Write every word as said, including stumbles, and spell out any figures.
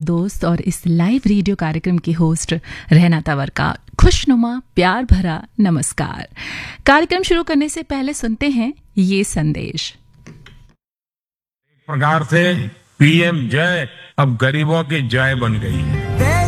दोस्त और इस लाइव रेडियो कार्यक्रम की होस्ट रहना तंवर का खुशनुमा प्यार भरा नमस्कार। कार्यक्रम शुरू करने से पहले सुनते हैं ये संदेश। एक प्रकार से पीएम जय अब गरीबों की जय बन गई है।